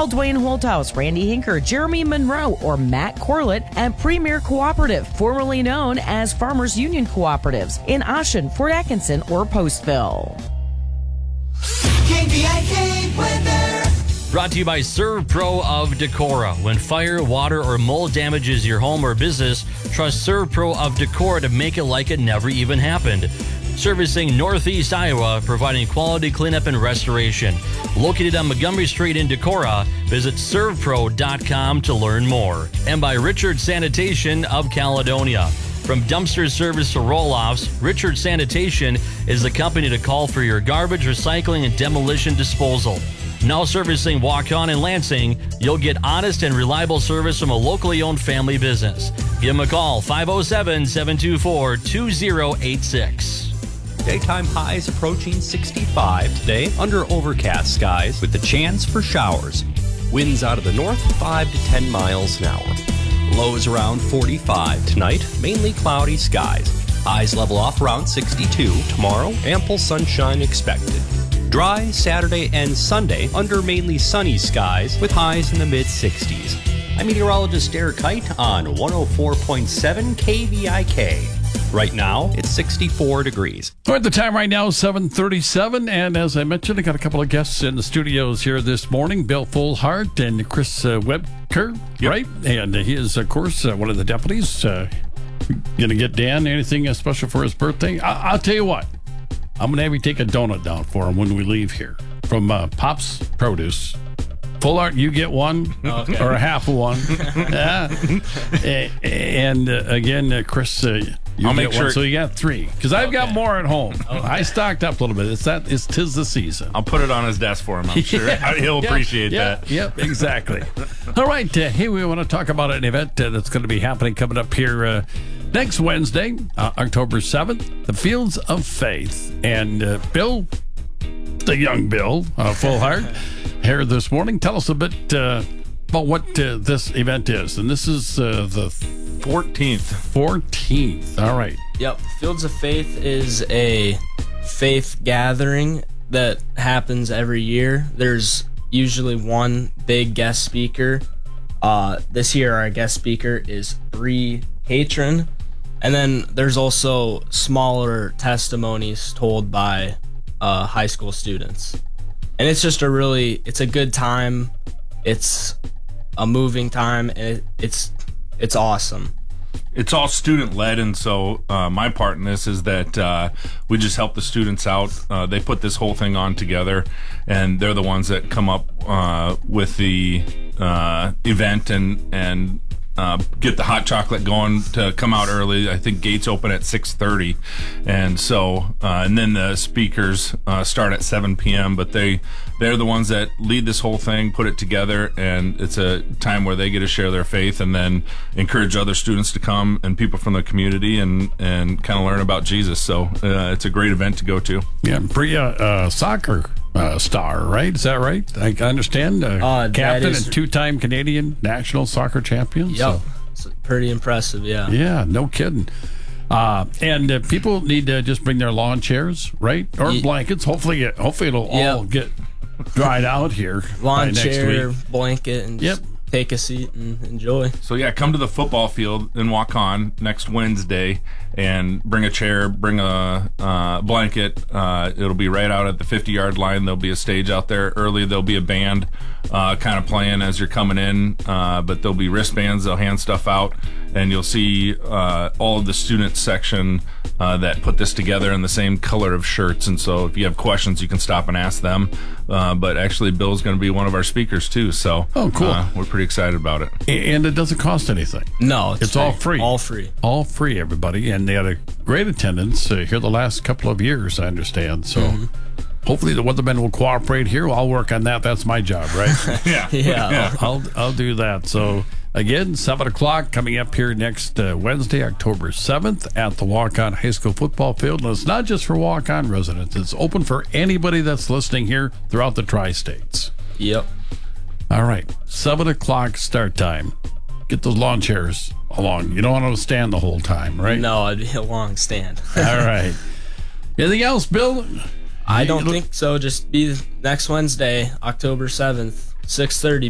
Call Dwayne Holthouse, Randy Hinker, Jeremy Monroe, or Matt Corlett at Premier Cooperative, formerly known as Farmers Union Cooperatives, in Ashen, Fort Atkinson, or Postville. KVIK weather. Brought to you by ServPro of Decorah. When fire, water, or mold damages your home or business, trust ServPro of Decorah to make it like it never even happened. Servicing Northeast Iowa, providing quality cleanup and restoration. Located on Montgomery Street in Decorah, visit servpro.com to learn more. And by Richard Sanitation of Caledonia. From dumpster service to roll-offs, Richard Sanitation is the company to call for your garbage, recycling, and demolition disposal. Now servicing Waukon and Lansing, you'll get honest and reliable service from a locally owned family business. Give them a call, 507-724-2086. Daytime highs approaching 65 today under overcast skies with the chance for showers. Winds out of the north 5 to 10 miles an hour. Lows around 45 tonight, mainly cloudy skies. Highs level off around 62 tomorrow, ample sunshine expected. Dry Saturday and Sunday under mainly sunny skies with highs in the mid-60s. I'm meteorologist Derek Kite on 104.7 KVIK. Right now, it's 64 degrees. All right, the time right now is 7:37, and as I mentioned, I got a couple of guests in the studios here this morning, Bill Fullhart and Chris Webker, right? And he is, of course, one of the deputies. Going to get Dan anything special for his birthday? I'll tell you what. I'm going to have you take a donut down for him when we leave here from Pop's Produce. Fullhart, you get one, or a half of one. And again, Chris, you I'll get make sure. one, so you got three. Because I've got more at home. I stocked up a little bit. It's tis the season. I'll put it on his desk for him, I'm sure. He'll appreciate that. Yep, exactly. All right, hey, we want to talk about an event that's going to be happening coming up here next Wednesday, October 7th, the Fields of Faith. And Bill, the young Bill Fullhart, here this morning. Tell us a bit about what this event is. And this is the 14th. All right. Yep. Fields of Faith is a faith gathering that happens every year. There's usually one big guest speaker. This year, our guest speaker is Bree Catron. And then there's also smaller testimonies told by high school students. And it's just it's a good time. It's a moving time, and it's awesome. It's all student-led, and so my part in this is that we just help the students out. They put this whole thing on together, and they're the ones that come up with the event and get the hot chocolate going to come out early. I think gates open at 6:30, and so and then the speakers start at 7 p.m. But they're the ones that lead this whole thing, put it together, and it's a time where they get to share their faith and then encourage other students to come and people from the community and kind of learn about Jesus. So it's a great event to go to. Yeah, Bria, soccer star, right? Is that right? I understand. Captain and two-time Canadian national soccer champion. Yep. So. It's pretty impressive, yeah. Yeah, no kidding. And people need to just bring their lawn chairs, right? Or blankets. Hopefully it'll all get dried out here. Lawn by chair, next week. blanket, and just take a seat and enjoy. So yeah, come to the football field in Waukon next Wednesday and bring a chair, bring a blanket. It'll be right out at the 50-yard line. There'll be a stage out there early. There'll be a band kind of playing as you're coming in, but there'll be wristbands. They'll hand stuff out, and you'll see all of the student section that put this together in the same color of shirts. And so if you have questions, you can stop and ask them. But actually, Bill's going to be one of our speakers too. So cool. We're pretty excited about it. And it doesn't cost anything. No, it's all free. All free. All free, everybody. And they had a great attendance here the last couple of years, I understand. So hopefully the weathermen will cooperate here. I'll work on that. That's my job, right? Yeah. I'll do that. So again, 7 o'clock coming up here next Wednesday, October 7th at the Waukon High School football field. And it's not just for Waukon residents. It's open for anybody that's listening here throughout the tri-states. Yep. All right. 7 o'clock start time. Get those lawn chairs along. You don't want to stand the whole time, right? No, it'd be a long stand. All right. Anything else, Bill? I don't think so. Just be next Wednesday, October 7th, 6:30.